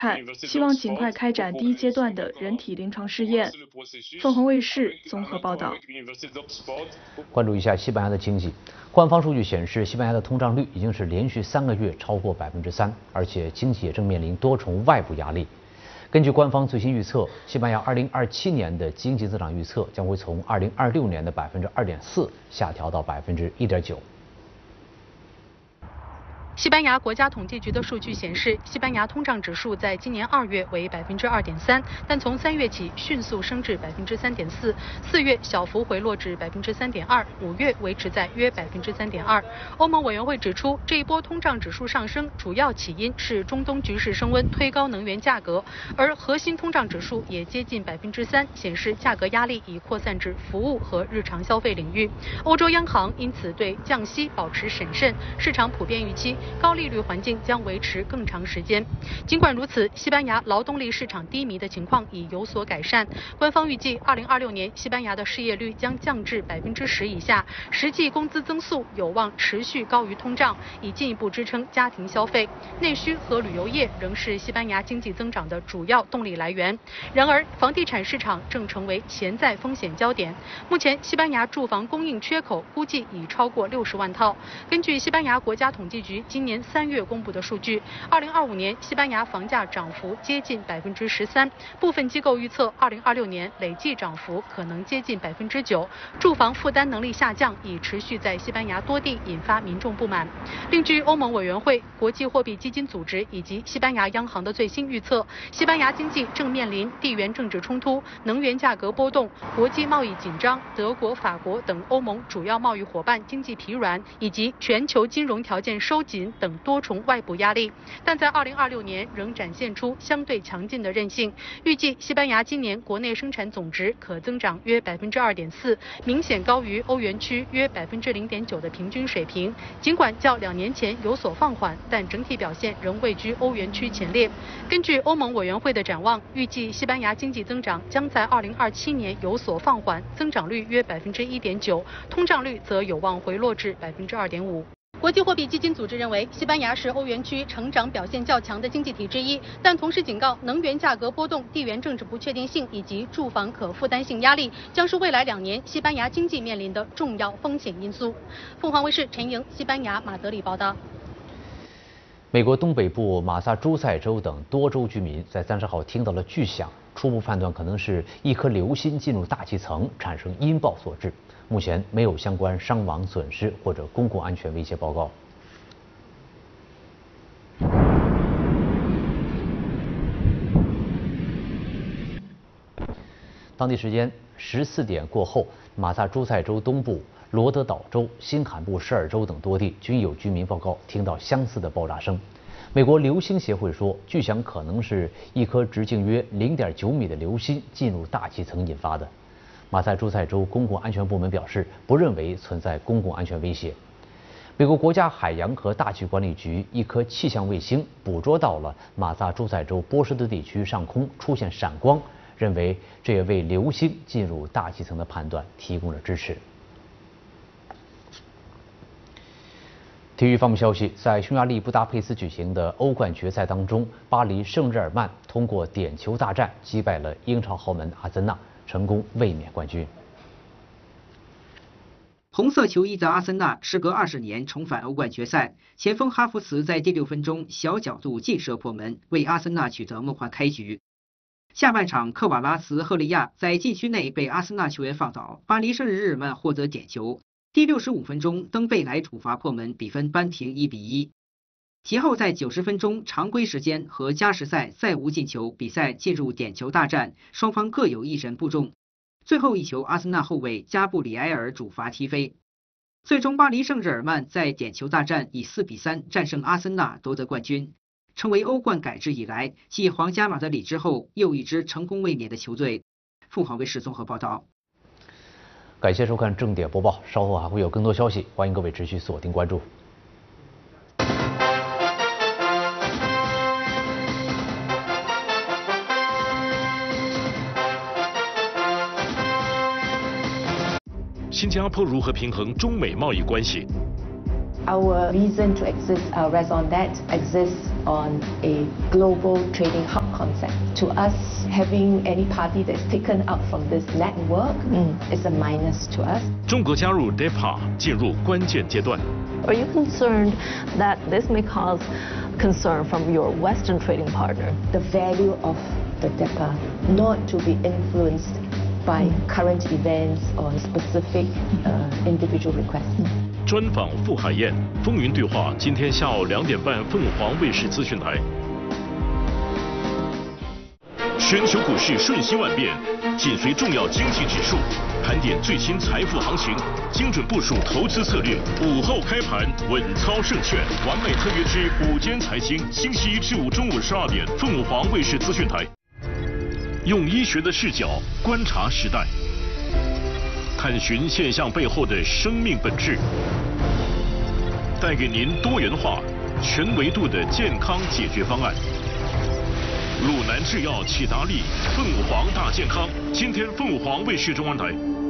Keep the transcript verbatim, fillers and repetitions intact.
希望尽快开展第一阶段的人体临床试验。凤凰卫视综合报道。 关注一下西班牙的经济，官方数据显示，西班牙的通胀率已经是连续三个月超过百分之三，而且经济也正面临多重外部压力。根据官方最新预测，西班牙二零二七年的经济增长预测将会从二零二六年的百分之二点四下调到百分之一点九。 西班牙国家统计局的数据显示，西班牙通胀指数在今年二月为百分之二点三，但从三月起迅速升至百分之三点四，四月小幅回落至百分之三点二，五月维持在约百分之三点二。欧盟委员会指出，这一波通胀指数上升主要起因是中东局势升温推高能源价格，而核心通胀指数也接近百分之三，显示价格压力已扩散至服务和日常消费领域。欧洲央行因此对降息保持审慎，市场普遍预期高利率环境将维持更长时间。尽管如此，西班牙劳动力市场低迷的情况已有所改善。官方预计，二零二六年西班牙的失业率将降至百分之十以下，实际工资增速有望持续高于通胀，以进一步支撑家庭消费。内需和旅游业仍是西班牙经济增长的主要动力来源。然而，房地产市场正成为潜在风险焦点。目前，西班牙住房供应缺口估计已超过六十万套。根据西班牙国家统计局今年三月公布的数据，二零二五年西班牙房价涨幅接近百分之十三，部分机构预测二零二六年累计涨幅可能接近百分之九。住房负担能力下降已持续在西班牙多地引发民众不满。另据欧盟委员会、国际货币基金组织以及西班牙央行的最新预测，西班牙经济正面临地缘政治冲突、能源价格波动、国际贸易紧张、德国、法国等欧盟主要贸易伙伴经济疲软以及全球金融条件收紧等多重外部压力，但在二零二六年仍展现出相对强劲的韧性。预计西班牙今年国内生产总值可增长约百分之二点四，明显高于欧元区约百分之零点九的平均水平。尽管较两年前有所放缓，但整体表现仍位居欧元区前列。根据欧盟委员会的展望，预计西班牙经济增长将在二零二七年有所放缓，增长率约百分之一点九，通胀率则有望回落至百分之二点五。国际货币基金组织认为，西班牙是欧元区成长表现较强的经济体之一，但同时警告，能源价格波动、地缘政治不确定性以及住房可负担性压力将是未来两年西班牙经济面临的重要风险因素。凤凰卫视陈莹，西班牙马德里报道。 美国东北部马萨诸塞州等多州居民在三十号听到了巨响，初步判断可能是一颗流星进入大气层产生音爆所致。目前没有相关伤亡损失或者公共安全威胁报告。当地时间十四点过后，马萨诸塞州东部、罗德岛州、新罕布什尔州等多地均有居民报告听到相似的爆炸声。美国流星协会说，巨响可能是一颗直径约零点九米的流星进入大气层引发的。马萨诸塞州公共安全部门表示，不认为存在公共安全威胁。美国国家海洋和大气管理局一颗气象卫星捕捉到了马萨诸塞州波士顿地区上空出现闪光，认为这也为流星进入大气层的判断提供了支持。体育方面消息，在匈牙利布达佩斯举行的欧冠决赛当中，巴黎圣日耳曼通过点球大战击败了英超豪门阿森纳，成功卫冕冠军。 红色球衣的阿森纳时隔二十年重返欧冠决赛，前锋哈弗茨在第六分钟小角度劲射破门，为阿森纳取得梦幻开局。下半场，克瓦拉茨赫利亚在禁区内被阿森纳球员放倒，巴黎圣日耳曼获得点球。第六十五分钟，登贝莱主罚破门，比分扳平一比一。其后在九十分钟常规时间和加时赛再无进球，比赛进入点球大战，双方各有一人不中。最后一球，阿森纳后卫加布里埃尔主罚踢飞。最终，巴黎圣日耳曼在点球大战以四比三战胜阿森纳，夺得冠军，成为欧冠改制以来继皇家马德里之后又一支成功卫冕的球队。凤凰卫视综合报道。 感谢收看正点播报，稍后还会有更多消息，欢迎各位持续锁定关注。 新加坡如何平衡中美贸易关系 ？Our reason to exist uh, rests on that exists on a global trading hub concept. To us, having any party that's taken out from this network mm. is a minus to us. 中国加入 D E P A 进入关键阶段。 Are you concerned that this may cause concern from your Western trading partner? The value of the D E P A not to be influenced by current events or specific uh, individual requests. 专访傅海燕，风云对话，今天下午两点半，凤凰卫视资讯台。全球股市瞬息万变，紧随重要经济指数，盘点最新财富行情，精准部署投资策略。午后开盘，稳操胜券，完美特约之午间财经，星期一至五中午十二点，凤凰卫视资讯台。用医学的视角观察时代，探寻现象背后的生命本质，带给您多元化、全维度的健康解决方案。鲁南制药、启达利、凤凰大健康，今天凤凰卫视中文台。